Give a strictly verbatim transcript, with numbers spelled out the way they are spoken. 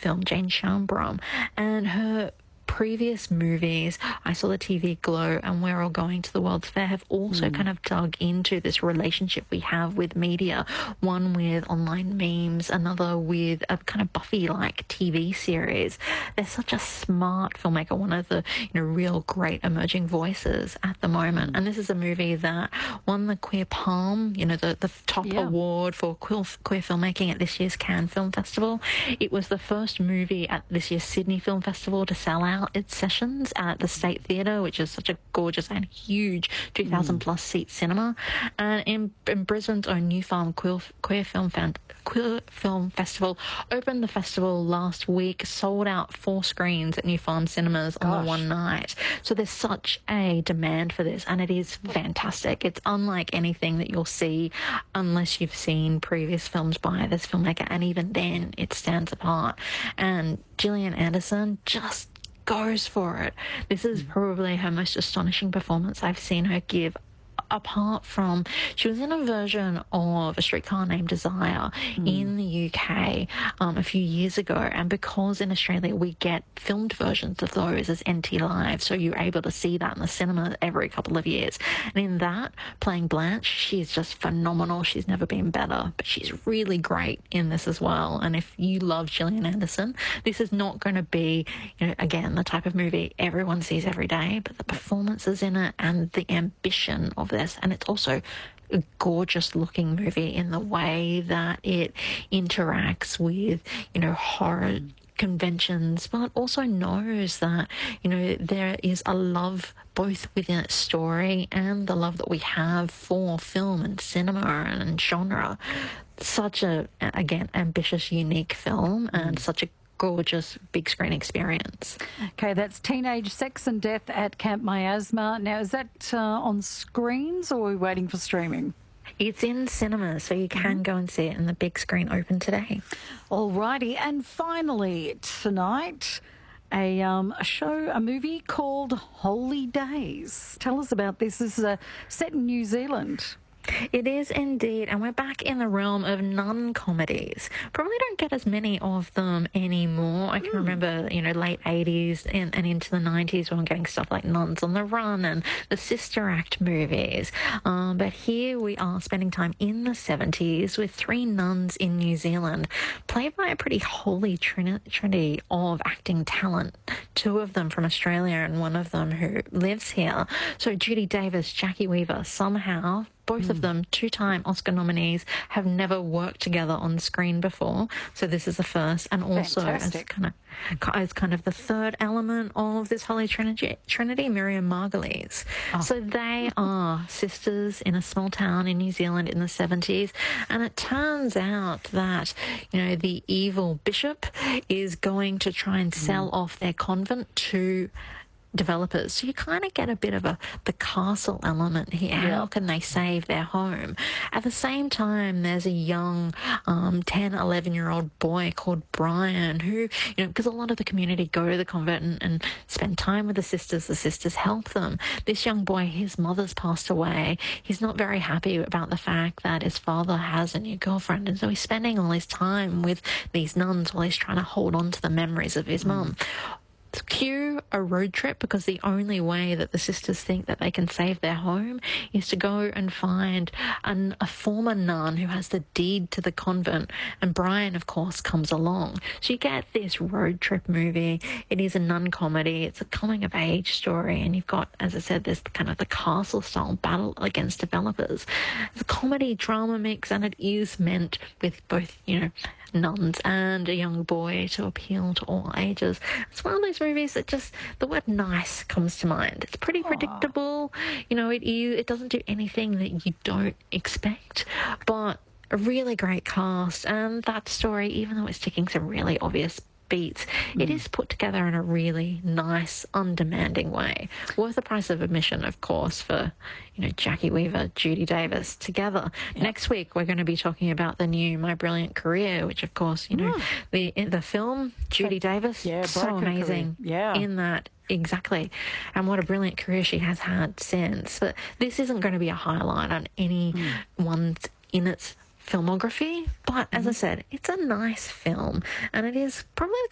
film, Jane Schambrom, and her previous movies, I Saw the T V Glow and We're All Going to the World's Fair, have also mm. kind of dug into this relationship we have with media, one with online memes, another with a kind of Buffy-like T V series. They're such a smart filmmaker, one of the you know real great emerging voices at the moment. Mm. And this is a movie that won the Queer Palm, you know, the, the top yeah. award for queer, queer filmmaking at this year's Cannes Film Festival. It was the first movie at this year's Sydney Film Festival to sell out its sessions at the State Theatre, which is such a gorgeous and huge two thousand mm. plus seat cinema. And in, in Brisbane's own New Farm Queer, Queer, Film Fan, Queer Film Festival opened the festival last week, sold out four screens at New Farm Cinemas Gosh. on the one night. So there's such a demand for this, and it is fantastic. It's unlike anything that you'll see unless you've seen previous films by this filmmaker, and even then it stands apart. And Gillian Anderson just goes for it. This is probably her most astonishing performance I've seen her give, apart from she was in a version of A Streetcar Named Desire mm. in the U K um, a few years ago, and because in Australia we get filmed versions of those as N T Live, so you're able to see that in the cinema every couple of years. And in that, playing Blanche, she's just phenomenal. She's never been better, but she's really great in this as well. And if you love Gillian Anderson, this is not going to be, you know, again, the type of movie everyone sees every day, but the performances in it and the ambition of this, and it's also a gorgeous looking movie in the way that it interacts with, you know, horror conventions, but also knows that, you know, there is a love both within its story and the love that we have for film and cinema and genre. Such a, again, ambitious, unique film, and such a gorgeous big screen experience. Okay, that's Teenage Sex and Death at Camp Miasma. Now, is that uh, on screens, or are we waiting for streaming? It's in cinemas, so you can mm-hmm. go and see it in the big screen open today. Alrighty, and finally tonight, a, um, a show, a movie called Holy Days. Tell us about this. This is a, set in New Zealand. It is indeed, and we're back in the realm of nun comedies. Probably don't get as many of them anymore. I can mm. remember, you know, late eighties and, and into the nineties when we're getting stuff like Nuns on the Run and the Sister Act movies. Um, but here we are spending time in the seventies with three nuns in New Zealand, played by a pretty holy trin- trinity of acting talent. Two of them from Australia and one of them who lives here. So Judy Davis, Jackie Weaver, somehow both mm. of them, two-time Oscar nominees, have never worked together on the screen before. So this is the first, and also as kind of as kind of the third element of this Holy Trinity, Trinity Miriam Margolyes. Oh. So they are sisters in a small town in New Zealand in the seventies, and it turns out that, you know, the evil bishop is going to try and sell mm. off their convent to developers. So you kind of get a bit of a the castle element here. Yeah. How can they save their home? At the same time, there's a young um, ten, eleven-year-old boy called Brian who, you know, because a lot of the community go to the convent and, and spend time with the sisters. The sisters help them. This young boy, his mother's passed away. He's not very happy about the fact that his father has a new girlfriend, and so he's spending all his time with these nuns while he's trying to hold on to the memories of his mm. mum. Cue a road trip, because the only way that the sisters think that they can save their home is to go and find an, a former nun who has the deed to the convent, and Brian, of course, comes along. So you get this road trip movie. It is a nun comedy. It's a coming-of-age story, and you've got, as I said, this kind of the castle-style battle against developers. It's a comedy-drama mix, and it is meant with both, you know, nuns and a young boy to appeal to all ages. It's one of those movies that just, the word nice comes to mind. It's pretty Aww. predictable. You know, it is, it doesn't do anything that you don't expect, but a really great cast, and that story, even though it's ticking some really obvious beats, mm. it is put together in a really nice, undemanding way. Worth the price of admission, of course, for, you know, Jackie Weaver, Judy Davis together. Yep. Next week, we're going to be talking about the new My Brilliant Career, which, of course, you know, mm. the the film, Judy Davis, yeah, so amazing yeah. in that. Exactly. And what a brilliant career she has had since. But this isn't going to be a highlight on anyone's mm. in its filmography, but as I said, it's a nice film, and it is probably